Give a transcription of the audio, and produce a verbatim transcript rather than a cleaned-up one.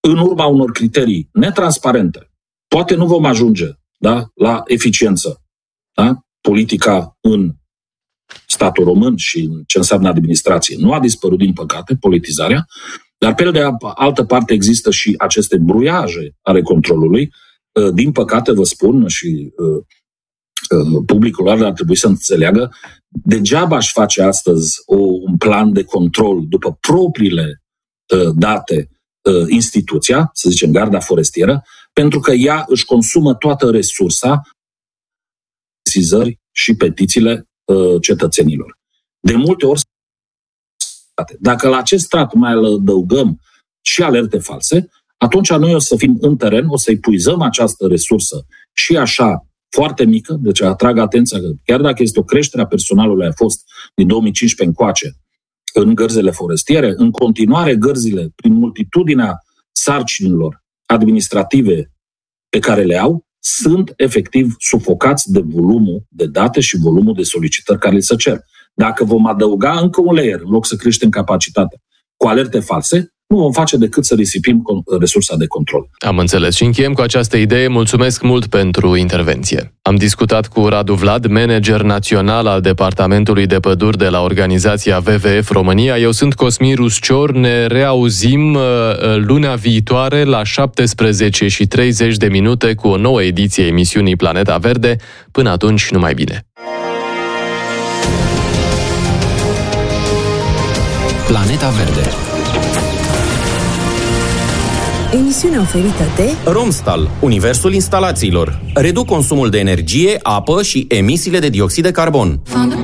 în urma unor criterii netransparente, poate nu vom ajunge, da, la eficiență, da? Politica în statul român și în ce înseamnă administrație nu a dispărut, din păcate, politizarea, dar pe de altă parte există și aceste bruiaje ale controlului. Din păcate, vă spun, și publicul ar trebui să înțeleagă, degeaba aș face astăzi o, un plan de control după propriile date instituția, să zicem Garda Forestieră, pentru că ea își consumă toată resursa, sesizări și petițiile cetățenilor. De multe ori, dacă la acest strat mai adăugăm și alerte false, atunci noi o să fim în teren, o să epuizăm această resursă și așa foarte mică, deci atrag atenția că chiar dacă este o creștere a personalului, a fost din două mii cincisprezece încoace în gărzile forestiere, în continuare gărzile, prin multitudinea sarcinilor administrative pe care le au, sunt efectiv sufocați de volumul de date și volumul de solicitări care li se cer. Dacă vom adăuga încă un layer, în loc să creștem capacitatea cu alerte false, nu vom face decât să risipim resursa de control. Am înțeles și încheiem cu această idee. Mulțumesc mult pentru intervenție. Am discutat cu Radu Vlad, manager național al Departamentului de Păduri de la organizația W W F România. Eu sunt Cosmin Ruscior. Ne reauzim luna viitoare la șaptesprezece și treizeci de minute cu o nouă ediție a emisiunii Planeta Verde. Până atunci, numai bine! Planeta Verde. Emisiunea oferită de Romstal, universul instalațiilor. Reduc consumul de energie, apă și emisiile de dioxid de carbon.